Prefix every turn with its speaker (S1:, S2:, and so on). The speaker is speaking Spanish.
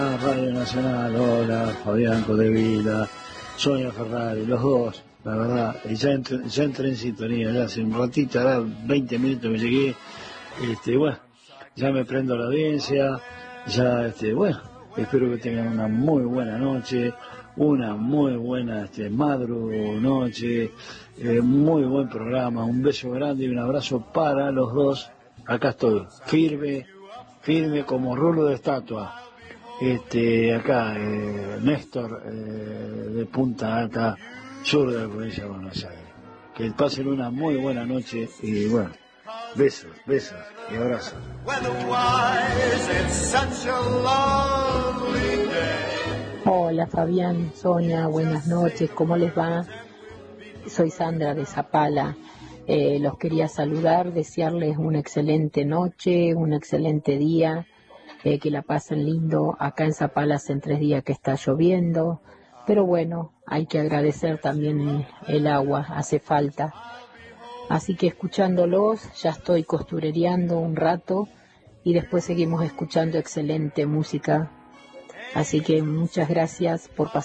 S1: Radio Nacional, hola, Fabián Codevila, Sonia Ferrari, los dos, la verdad, ya entré en sintonía, ya hace un ratito, ahora 20 minutos me llegué, bueno, ya me prendo a la audiencia, ya, bueno, espero que tengan una muy buena noche, una muy buena noche, muy buen programa, un beso grande y un abrazo para los dos, acá estoy, firme como rulo de estatua. Acá, Néstor, de Punta Alta, sur de la provincia de Buenos Aires. Que pasen una muy buena noche y bueno, besos y abrazos.
S2: Hola Fabián, Sonia, buenas noches, ¿cómo les va? Soy Sandra de Zapala. Los quería saludar, desearles una excelente noche, un excelente día. Que la pasen lindo. Acá en Zapala hace 3 días que está lloviendo, pero bueno, hay que agradecer también el agua, hace falta. Así que escuchándolos, ya estoy costurereando un rato y después seguimos escuchando excelente música. Así que muchas gracias por pasar.